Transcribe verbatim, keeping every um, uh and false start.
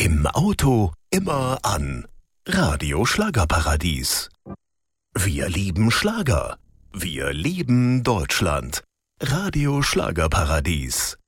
Im Auto immer an. Radio Schlagerparadies. Wir lieben Schlager. Wir lieben Deutschland. Radio Schlagerparadies.